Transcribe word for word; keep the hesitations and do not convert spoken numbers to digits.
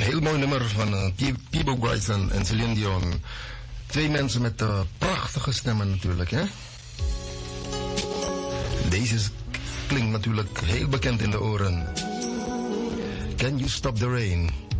heel mooi nummer van uh, Peabo Bryson en Celine Dion. Twee mensen met uh, prachtige stemmen natuurlijk, hè? Deze is, klinkt natuurlijk heel bekend in de oren. Can You Stop the Rain?